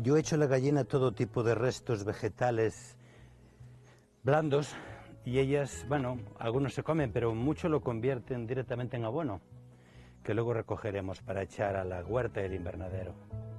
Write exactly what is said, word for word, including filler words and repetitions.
Yo he hecho a la gallina todo tipo de restos vegetales blandos y ellas, bueno, algunos se comen, pero muchos lo convierten directamente en abono, que luego recogeremos para echar a la huerta y el invernadero.